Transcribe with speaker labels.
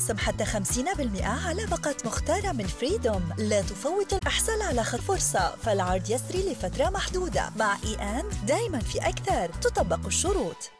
Speaker 1: خصم حتى 50% على باقة مختارة من فريدوم. لا تفوت الإحصال على فرصة، فالعرض يسري لفترة محدودة. مع إي أند دايما في أكثر، تطبق الشروط.